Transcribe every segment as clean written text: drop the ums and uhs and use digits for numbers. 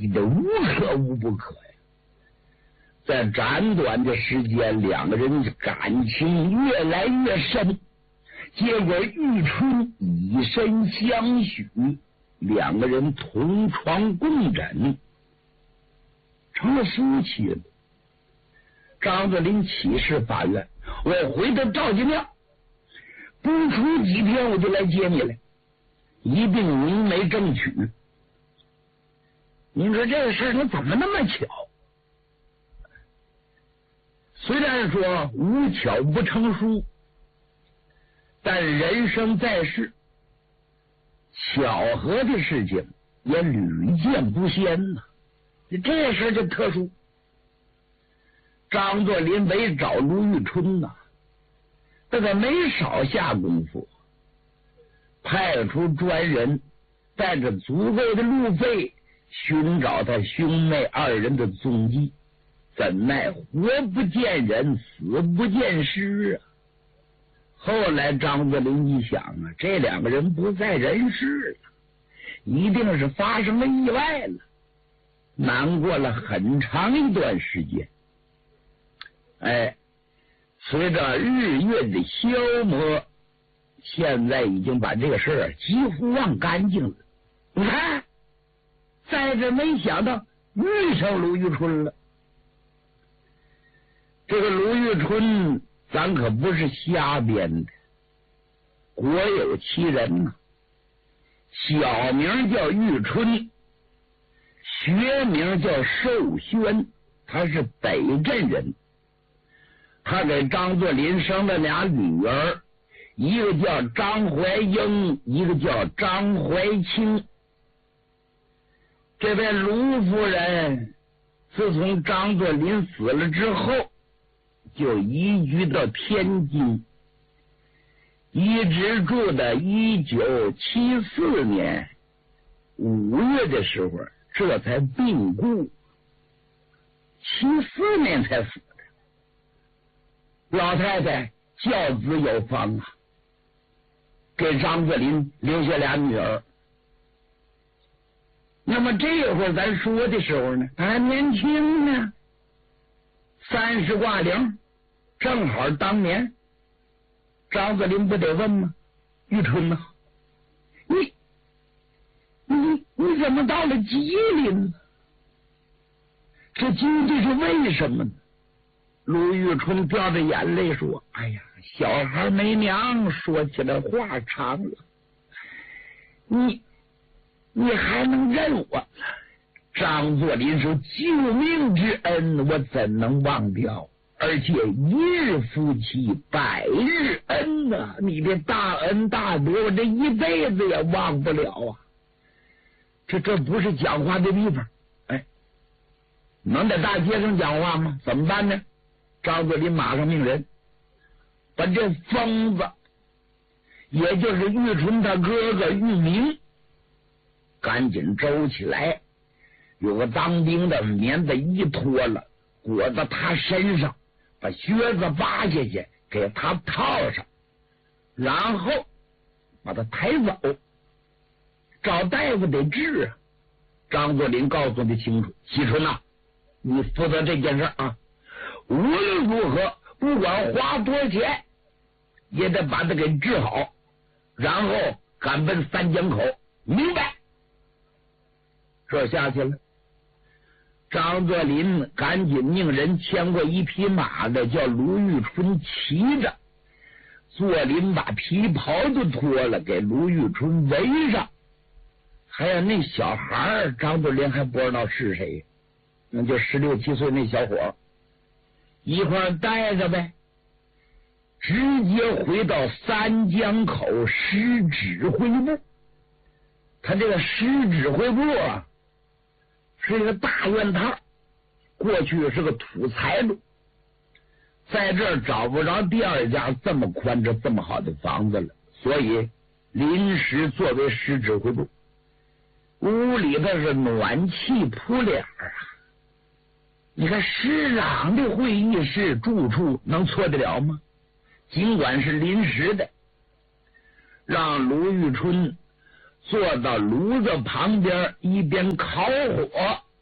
急的无可无不可呀。在短短的时间，两个人感情越来越深，结果玉春以身相许，两个人同床共枕，成了夫妻了。张作霖起誓法院，我回到赵家庙，不出几天我就来接你来，一定明媒正娶。您说这个事儿他怎么那么巧？虽然说无巧不成书，但人生在世，巧合的事情也屡见不鲜呐。这事儿就特殊。张作霖为找卢玉春呐，这个没少下功夫，派出专人带着足够的路费寻找他兄妹二人的踪迹，怎奈活不见人，死不见尸啊！后来张作霖一想啊，这两个人不在人世了，一定是发生了意外了。难过了很长一段时间，随着日月的消磨，现在已经把这个事儿几乎忘干净了。你看，在这没想到遇上卢玉春了。这个卢玉春咱可不是瞎编的，国有其人呐，小名叫玉春，学名叫寿轩，他是北镇人。他给张作霖生了俩女儿，一个叫张怀英，一个叫张怀清。这位卢夫人自从张作霖死了之后，就移居到天津，一直住到1974年5月的时候，这才病故，74年才死的。老太太教子有方啊，给张作霖留下俩女儿。那么这会儿咱说的时候呢，他还年轻呢，30挂零，正好当年。张作霖不得问吗？玉春呐，你怎么到了吉林呢？这究竟是为什么呢？卢玉春掉着眼泪说：“哎呀，小孩没娘，说起来话长了。你还能认我？张作霖是救命之恩，我怎能忘掉？而且一日夫妻百日恩呐，你的大恩大德，我这一辈子也忘不了啊！这不是讲话的地方，能在大街上讲话吗？怎么办呢？”张作霖马上命人把这疯子，也就是玉春他哥哥玉明，赶紧周起来，有个当兵的棉被一脱了，裹到他身上，把靴子扒下去给他套上，然后把他抬走，找大夫得治啊。张作霖告诉他清楚：喜春呐，你负责这件事啊，无论如何，不管花多少钱，也得把他给治好，然后赶奔三江口，明白？这下去了。张作霖赶紧命人牵过一匹马的，叫卢玉春骑着。作霖把皮袍都脱了，给卢玉春围上。还有那小孩，张作霖还不知道是谁，那就16、17岁那小伙，一块带着呗，直接回到三江口师指挥部。他这个师指挥部啊，是一个大院套，过去是个土财路，在这儿找不着第二家这么宽敞这么好的房子了，所以临时作为师指挥部。屋里头是暖气铺脸啊！你看师长的会议室住处能错得了吗？尽管是临时的，让卢玉春坐到炉子旁边，一边烤火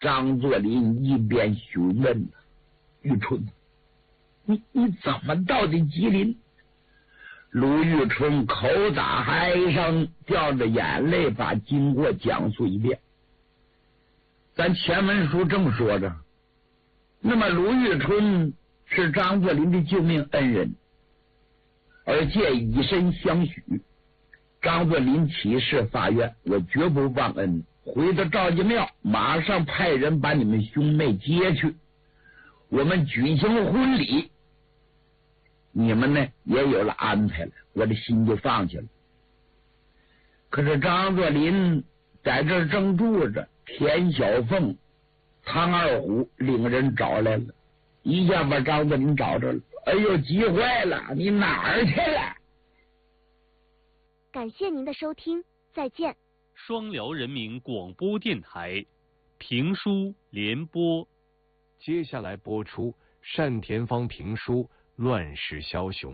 张作霖一边询问：“玉春，你怎么到的吉林？”卢玉春口打嗨声，掉着眼泪把经过讲述一遍。咱前文书这么说着，那么卢玉春是张作霖的救命恩人，而且以身相许。张作霖起誓发愿，我绝不忘恩，回到赵家庙马上派人把你们兄妹接去，我们举行婚礼，你们呢也有了安排了，我的心就放下了。可是张作霖在这儿正住着，田小凤、唐二虎领人找来了，一下把张作霖找着了。哎呦，急坏了，你哪儿去了？ 感谢您的收听，再见。 双辽人民广播电台评书联播， 接下来播出单田芳评书《乱世枭雄》。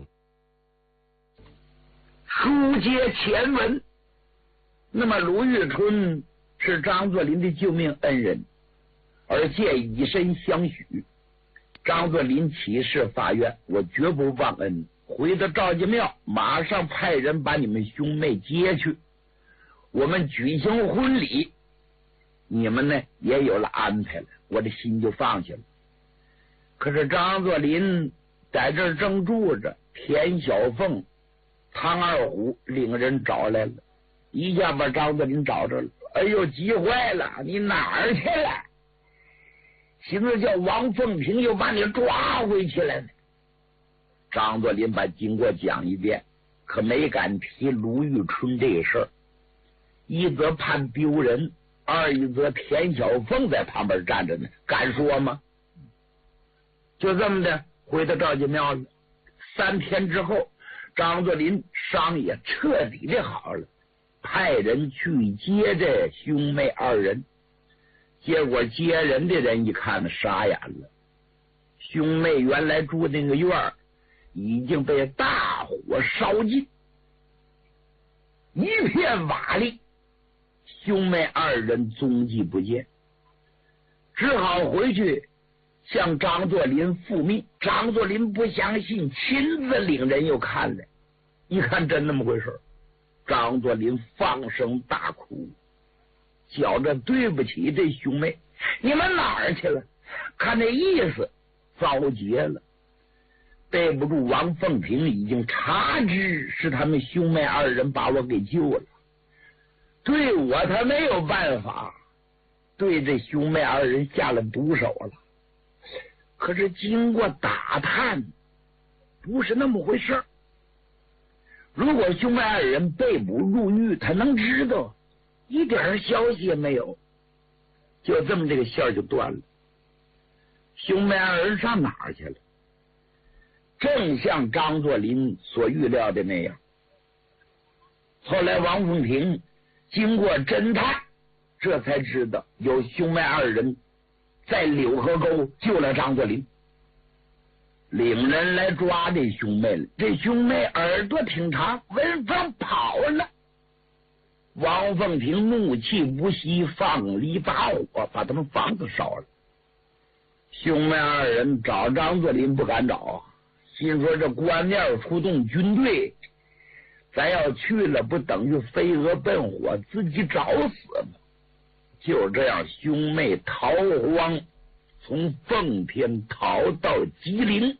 书接前文，那么卢玉春是张作霖的救命恩人，而且以身相许。张作霖起誓发愿，我绝不忘恩，回到赵家庙马上派人把你们兄妹接去，我们举行婚礼，你们呢也有了安排了，我的心就放下了。可是张作霖在这儿正住着，田小凤、唐二虎领人找来了，一下把张作霖找着了。哎呦，急坏了，你哪儿去了？寻思叫王凤平又把你抓回去了呢。张作霖把经过讲一遍，可没敢提卢玉春这事儿，一则怕丢人，二一则田小凤在旁边站着呢，敢说吗？就这么的回到赵家庙了。3天之后，张作霖伤也彻底的好了，派人去接这兄妹2人。结果接人的人一看傻眼了，兄妹原来住那个院儿已经被大火烧尽，一片瓦砾，兄妹2人踪迹不见，只好回去向张作霖复命。张作霖不相信，亲自领人又看来，一看真那么回事，张作霖放声大哭，叫着对不起这兄妹，你们哪儿去了？看那意思遭劫了。对不住，王凤平已经察知是他们兄妹2人把我给救了，对我他没有办法，对这兄妹2人下了毒手了。可是经过打探，不是那么回事。如果兄妹2人被捕入狱，他能知道？一点消息也没有，就这么这个线儿就断了。兄妹2人上哪儿去了？正像张作霖所预料的那样。后来王凤平经过侦探，这才知道有兄妹2人在柳河沟救了张作霖，领人来抓这兄妹了。这兄妹耳朵挺长，闻风跑了。王凤平怒气不息，放了一把火，把他们房子烧了。兄妹2人找张作霖不敢找，心说这官面出动军队，咱要去了不等于飞蛾奔火，自己找死吗？就这样，兄妹逃荒，从奉天逃到吉林。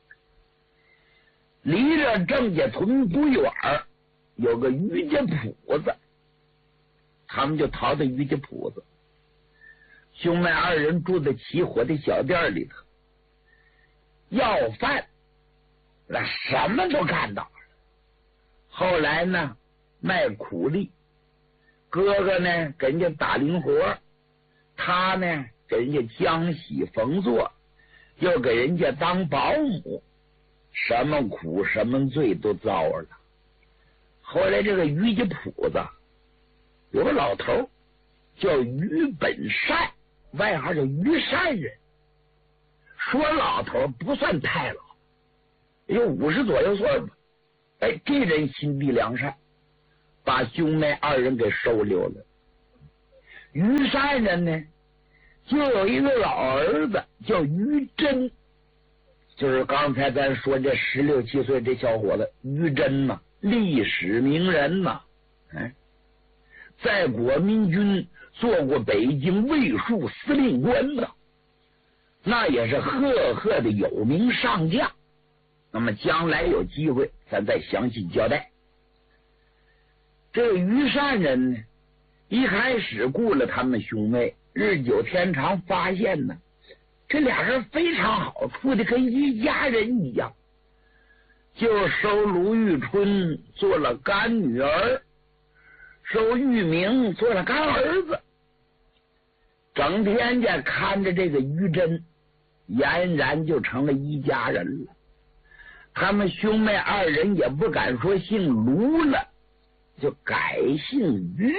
离着郑家屯不远有个于家铺子，他们就逃到于家铺子。兄妹2人住在起火的小店里头，要饭那什么都干到了。后来呢，卖苦力，哥哥呢给人家打零活，他呢给人家浆洗缝做，又给人家当保姆，什么苦什么罪都遭了。后来这个于家铺子有个老头叫于本善，外号叫于善人。说老头不算太老，有50左右岁吧。哎，这人心地良善，把兄妹2人给收留了。于善人呢， 就有一个老儿子叫于真，就是刚才咱说这16、17岁这小伙子于真呐，历史名人呐，在国民军做过北京卫戍司令官的，那也是赫赫的有名上将。那么将来有机会咱再详细交代。这个于善人呢，一开始雇了他们兄妹，日久天长发现呢，这俩人非常好，处的跟一家人一样，就收卢玉春做了干女儿，收玉明做了干儿子，整天家看着这个于真，俨然就成了一家人了。他们兄妹二人也不敢说姓卢了，就改姓于。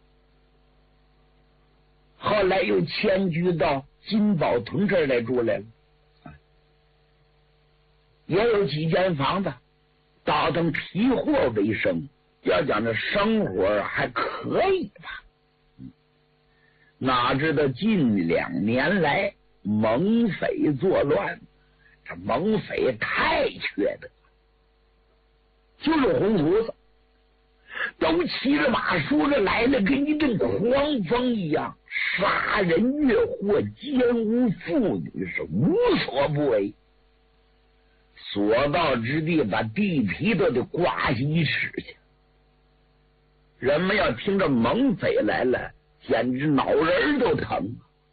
后来又迁居到金宝屯这儿来住来了，也有几间房子，倒腾皮货为生，要讲这生活还可以吧。哪知道近2年来蒙匪作乱，这蒙匪太缺德，就是红胡子都骑着马说着来了，跟一阵狂风一样，杀人越货，奸污妇女，是无所不为，所到之地把地皮都得刮稀吃去。人们要听着蒙匪来了，简直脑仁都疼，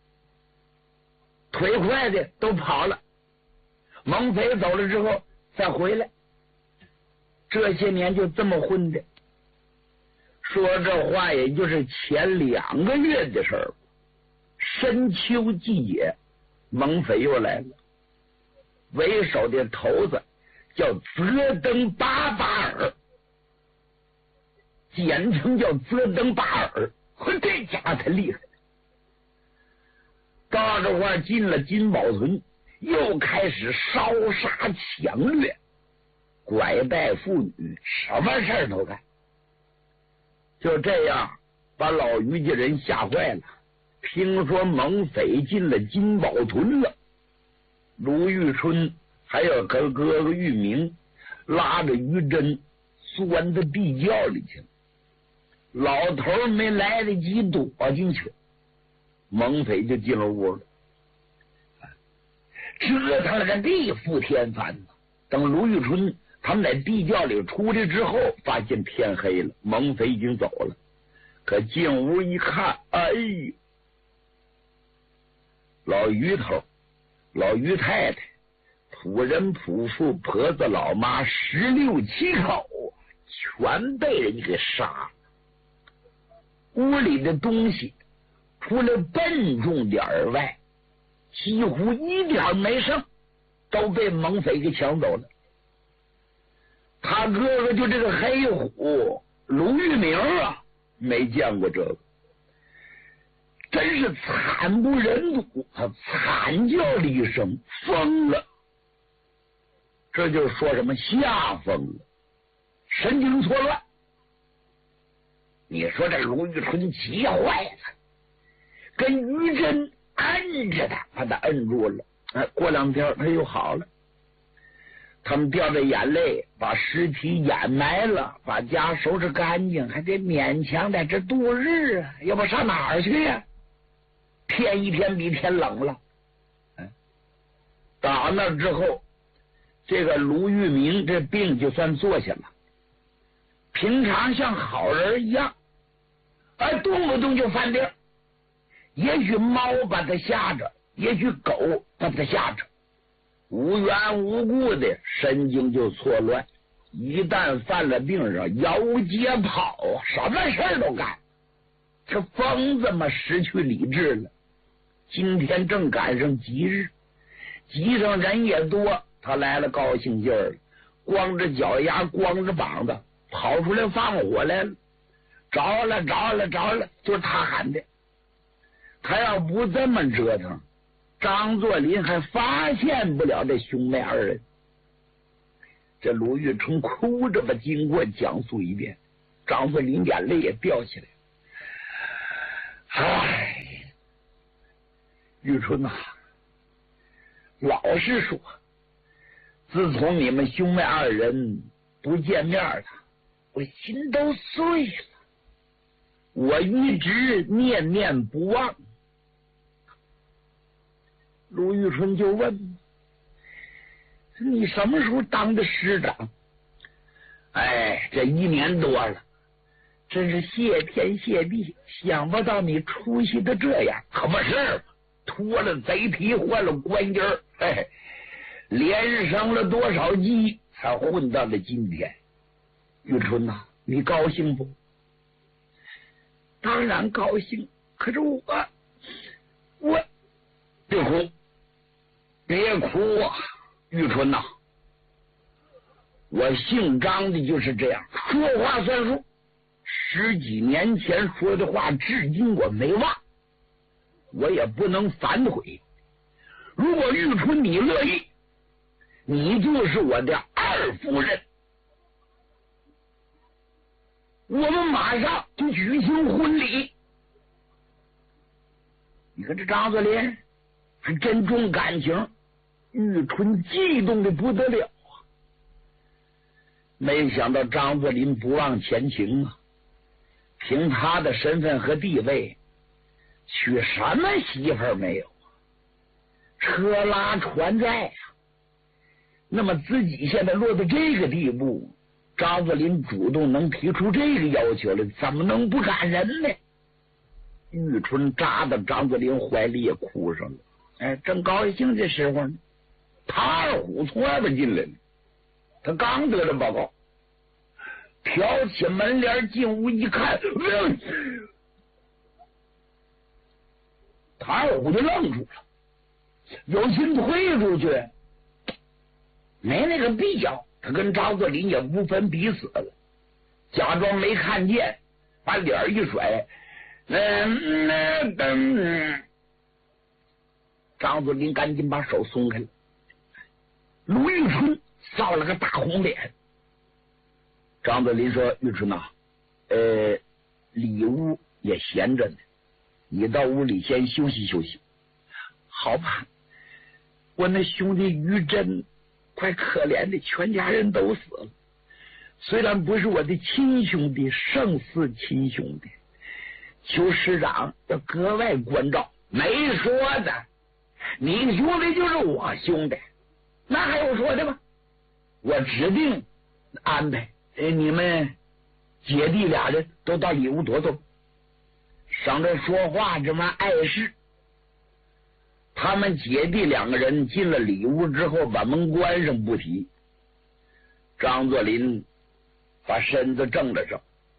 腿快的都跑了。蒙匪走了之后再回来，这些年就这么混的。说这话也就是前2个月的事儿，深秋季节，蒙匪又来了，为首的头子叫泽登巴巴尔，简称叫泽登巴尔。这家伙太厉害了，到这块进了金宝屯，又开始烧杀抢掠，拐带妇女，什么事儿都干。就这样把老于家人吓坏了，听说蒙匪进了金宝屯了，卢玉春还有哥哥玉明拉着于真钻到地窖里去了，老头没来得及躲进去，蒙匪就进了屋了，折腾了个地覆天翻呐。等卢玉春他们在地窖里出来之后，发现天黑了，蒙匪已经走了。可进屋一看，哎呀，老于头、老于太太、仆人、仆妇、婆子、老妈16、17口，全被人给杀了。屋里的东西除了笨重点外，几乎一点没剩，都被蒙匪给抢走了。他哥哥就这个黑虎卢玉明啊，没见过这个，真是惨不忍睹，他惨叫了一声，疯了。这就是说什么吓疯了，神经错乱。你说这卢玉春急坏了，跟于真摁着他，把他摁住了。过2天他又好了。他们掉着眼泪，把尸体掩埋了，把家收拾干净，还得勉强在这度日啊，要不上哪儿去呀？天一天比天冷了。打那之后，这个卢玉明这病就算坐下了，平常像好人一样，动不动就犯病。也许猫把他吓着，也许狗把他吓着，无缘无故的神经就错乱，一旦犯了病上摇街跑，什么事儿都干。这疯子嘛，失去理智了。今天正赶上吉日，集上人也多，他来了高兴劲儿了，光着脚丫光着膀子跑出来放火来了，着了着了着了，就是他喊的。他要不这么折腾，张作霖还发现不了这兄妹二人。这卢玉春哭着把经过讲述一遍，张作霖眼泪也掉下来。唉， 玉春呐，老实说，自从你们兄妹二人不见面了，我心都碎了，我一直念念不忘。卢玉春就问：你什么时候当的师长？哎，这1年多了，真是谢天谢地，想不到你出息的这样。可不是，脱了贼皮换了官衣儿，哎，连升了多少级才混到了今天。玉春呐，你高兴不？当然高兴，可是我别哭，别哭啊！玉春呐，我姓张的就是这样，说话算数。10几年前说的话，至今我没忘，我也不能反悔。如果玉春你乐意，你就是我的2夫人，我们马上就举行婚礼。你看这张作霖还真重感情，玉春激动的不得了啊！没想到张作霖不忘前情啊，凭他的身份和地位，娶什么媳妇儿没有？车拉船载啊！那么自己现在落到这个地步，张作霖主动能提出这个要求来，怎么能不感人呢？玉春扎到张作霖怀里也哭上了。哎，正高兴这时候呢，唐二虎从外边进来了，他刚得了报告，挑起门帘进屋一看，唐二虎就愣住了，有心退出去，没那个必要。他跟张作霖也不分彼此了，假装没看见，把脸一甩，张作霖赶紧把手松开了。卢玉春臊了个大红脸。张作霖说：“玉春呐，里屋也闲着呢，你到屋里先休息休息。”好吧，我那兄弟于真快可怜的，全家人都死了。虽然不是我的亲兄弟，胜似亲兄弟，求师长要格外关照。没说的，你兄弟就是我兄弟，那还有说的吗？我指定安排你们姐弟俩人都到里屋躲躲，省着说话这么碍事。他们姐弟2个人进了里屋之后，把门关上不提。张作霖把身子正了正：“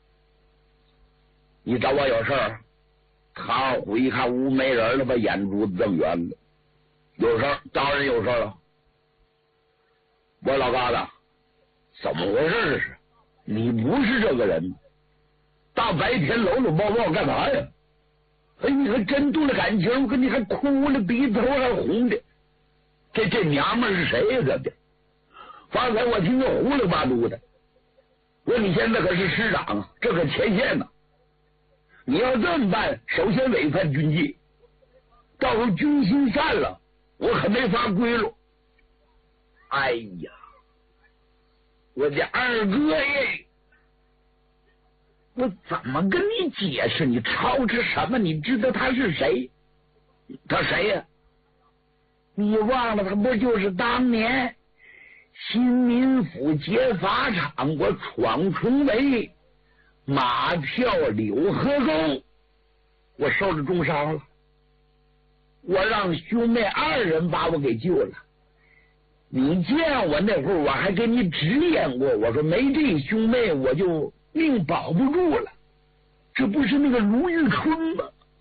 你找我有事儿？”唐二虎一看屋没人了，把眼珠子瞪圆了：“有事儿？当然有事儿了。我老疙瘩，怎么回事这是？你不是这个人，大白天搂搂抱抱干嘛呀？哎，你还真动了感情，我跟你还哭了，鼻头还红的。这娘们是谁呀？这方才我听着胡里八嘟的。我说你现在可是师长啊，这可前线呢。你要这么办，首先违反军纪，到时候军心散了，我可没法归路。哎呀，我的二哥耶！我怎么跟你解释？你吵着什么？你知道他是谁？他谁呀？你忘了他不就是当年新民府劫法场，我闯重围，马跳柳河沟，我受了重伤了，我让兄妹2人把我给救了。你见我那会儿，我还跟你直言过，我说没这兄妹，我就命保不住了。这不是那个卢玉春吗？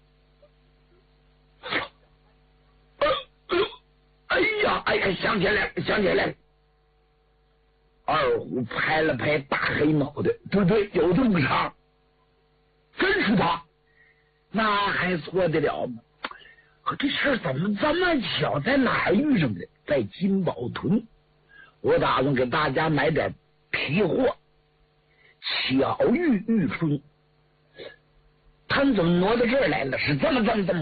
哎呀，想起来了。二虎拍了拍大黑脑袋，对，有这么个茬，真是他，那还错得了吗？可这事怎么这么巧，在哪儿遇上的？在金宝屯。我打算给大家买点皮货，巧遇玉春。他们怎么挪到这儿来了？是这么